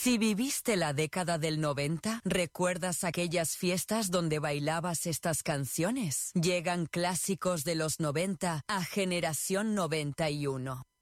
Si viviste la década del 90, ¿recuerdas aquellas fiestas donde bailabas estas canciones? Llegan clásicos de los 90 a Generación 91.